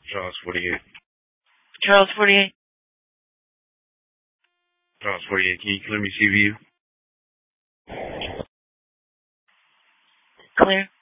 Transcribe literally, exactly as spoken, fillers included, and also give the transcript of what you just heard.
Charles forty-eight. Charles forty-eight. Charles forty-eight, can you clear me C V U? Clear.